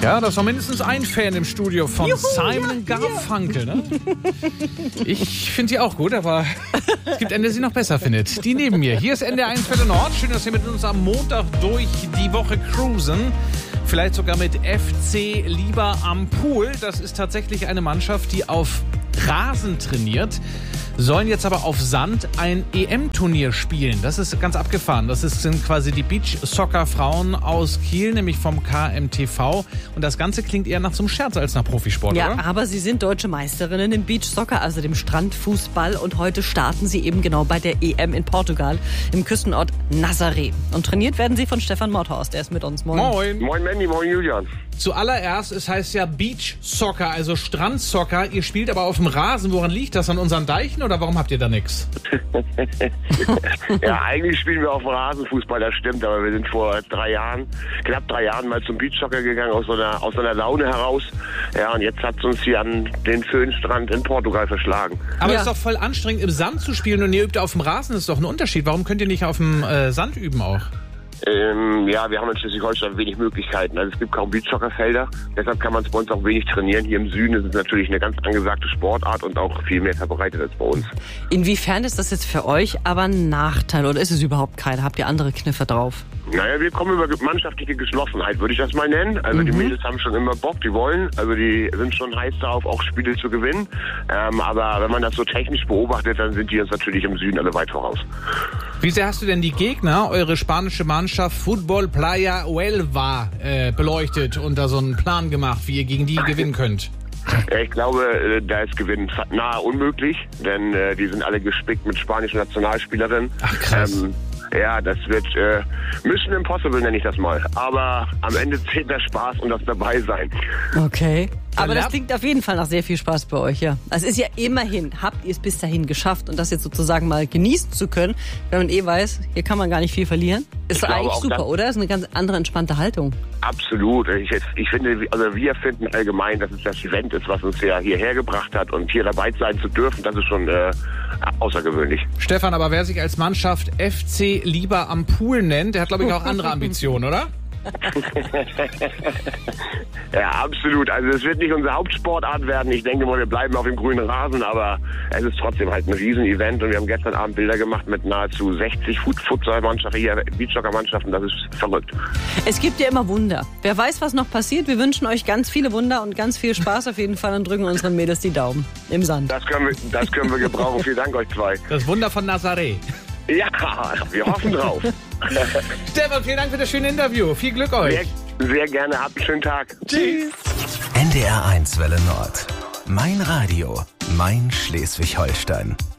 Ja, das war mindestens ein Fan im Studio von Simon Garfunkel. Ne? Ich finde die auch gut, aber es gibt einen, der sie noch besser findet. Die neben mir. Hier ist NDR1 Welle Nord. Schön, dass ihr mit uns am Montag durch die Woche cruisen. Vielleicht sogar mit FC Lieber am Pool. Das ist tatsächlich eine Mannschaft, die auf Rasen trainiert, sollen jetzt aber auf Sand ein EM-Turnier spielen. Das ist ganz abgefahren. Sind quasi die Beach-Soccer-Frauen aus Kiel, nämlich vom KMTV. Und das Ganze klingt eher nach so einem Scherz als nach Profisport, ja, oder? Aber sie sind deutsche Meisterinnen im Beach-Soccer, also dem Strandfußball. Und heute starten sie eben genau bei der EM in Portugal, im Küstenort Nazaré. Und trainiert werden sie von Stefan Mordhorst. Der ist mit uns. Moin. Moin. Moin Mandy, moin Julian. Zuallererst, es heißt ja Beach-Soccer, also Strandsoccer. Ihr spielt aber auf dem Rasen. Woran liegt das? An unseren Deichen oder warum habt ihr da nichts? Ja, eigentlich spielen wir auf dem Rasenfußball, das stimmt. Aber wir sind vor knapp 3 Jahren mal zum Beachsoccer gegangen, aus so einer Laune heraus. Ja, und jetzt hat es uns hier an den Föhnstrand in Portugal verschlagen. Aber Ja. es ist doch voll anstrengend, im Sand zu spielen und ihr übt auf dem Rasen. Das ist doch ein Unterschied. Warum könnt ihr nicht auf dem Sand üben auch? Ja, wir haben in Schleswig-Holstein wenig Möglichkeiten. Also es gibt kaum Beachsoccerfelder, deshalb kann man es bei uns auch wenig trainieren. Hier im Süden ist es natürlich eine ganz angesagte Sportart und auch viel mehr verbreitet als bei uns. Inwiefern ist das jetzt für euch aber ein Nachteil oder ist es überhaupt keiner? Habt ihr andere Kniffe drauf? Naja, wir kommen über mannschaftliche Geschlossenheit, würde ich das mal nennen. Also die Mädels haben schon immer Bock, die wollen. Also die sind schon heiß darauf, auch Spiele zu gewinnen. Aber wenn man das so technisch beobachtet, dann sind die uns natürlich im Süden alle weit voraus. Wie sehr hast du denn die Gegner, eure spanische Mannschaft Fútbol Playa Huelva, beleuchtet und da so einen Plan gemacht, wie ihr gegen die gewinnen könnt? Ja, ich glaube, da ist Gewinn nahe unmöglich, denn die sind alle gespickt mit spanischen Nationalspielerinnen. Ach, krass. Ja, das wird Mission Impossible, nenne ich das mal. Aber am Ende zählt der Spaß und das Dabeisein. Okay. Aber das Verlernt- klingt auf jeden Fall nach sehr viel Spaß bei euch, ja. Es ist ja immerhin, habt ihr es bis dahin geschafft und das jetzt sozusagen mal genießen zu können, wenn man weiß, hier kann man gar nicht viel verlieren. Ist glaube eigentlich auch super, das- oder? Ist eine ganz andere, entspannte Haltung. Absolut. Ich finde, also wir finden allgemein, dass es das Event ist, was uns ja hierher gebracht hat und hier dabei sein zu dürfen, das ist schon außergewöhnlich. Stefan, aber wer sich als Mannschaft FC Lieber am Pool nennt, der hat, glaube ich, auch andere Ambitionen, oder? Ja, absolut. Also es wird nicht unsere Hauptsportart werden. Ich denke mal, wir bleiben auf dem grünen Rasen, aber es ist trotzdem halt ein Riesen-Event und wir haben gestern Abend Bilder gemacht mit nahezu 60 Futsal-Mannschaften, hier Beachsoccer-Mannschaften. Das ist verrückt. Es gibt ja immer Wunder. Wer weiß, was noch passiert. Wir wünschen euch ganz viele Wunder und ganz viel Spaß auf jeden Fall und drücken unseren Mädels die Daumen im Sand. Das können wir gebrauchen. Vielen Dank euch zwei. Das Wunder von Nazaré. Ja, wir hoffen drauf. Stefan, vielen Dank für das schöne Interview. Viel Glück euch. Sehr gerne. Habt einen schönen Tag. Tschüss. NDR1 Welle Nord. Mein Radio, mein Schleswig-Holstein.